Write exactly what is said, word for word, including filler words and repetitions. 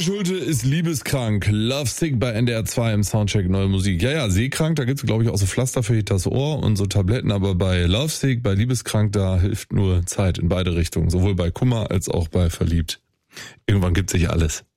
Schulte ist liebeskrank. Lovesick bei N D R zwei im Soundcheck Neue Musik. Ja, ja, seekrank, da gibt's glaube ich auch so Pflaster für das Ohr und so Tabletten, aber bei Lovesick, bei liebeskrank, da hilft nur Zeit in beide Richtungen. Sowohl bei Kummer als auch bei verliebt. Irgendwann gibt sich alles.